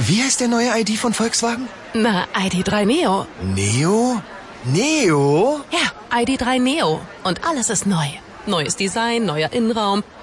Wie heißt der neue ID von Volkswagen? Na, ID.3 Neo. Neo? Neo? Ja, ID.3 Neo. Und alles ist neu. Neues Design, neuer Innenraum.